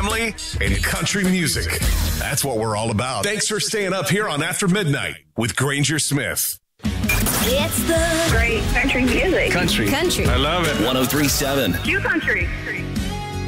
family, and country music. That's what we're all about. Thanks for staying up here on After Midnight with Granger Smith. It's the Great country music. Country. Country. I love it. 103.7. Q Country.